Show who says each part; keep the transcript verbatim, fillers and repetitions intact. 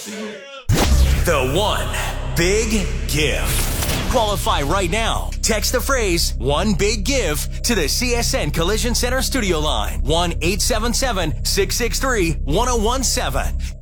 Speaker 1: The one big give. Qualify right now. Text the phrase one big give to the C S N Collision Center studio line. one eight seven seven, six six three, one oh one seven.